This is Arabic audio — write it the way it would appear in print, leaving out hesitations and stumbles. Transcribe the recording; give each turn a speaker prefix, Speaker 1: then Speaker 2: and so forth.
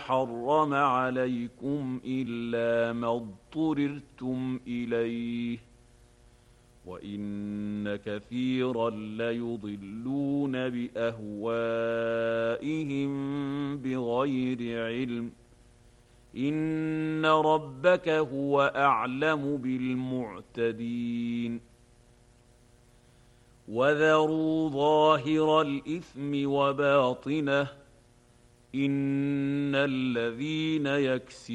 Speaker 1: حرم عليكم إلا ما اضطررتم إليه وإن كثيرا ليضلون بأهوائهم بغير علم إن ربك هو أعلم بالمعتدين وذروا ظاهر الإثم وباطنه إن الذين يكسبون